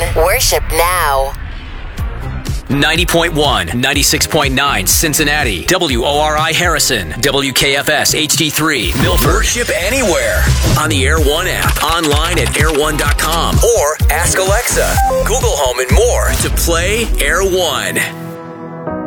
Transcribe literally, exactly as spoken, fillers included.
Worship now. ninety point one, ninety-six point nine Cincinnati, W O R I Harrison, W K F S H D three Milford. Worship anywhere on the Air One app, online at air one dot com, or ask Alexa, Google Home, and more to play Air One.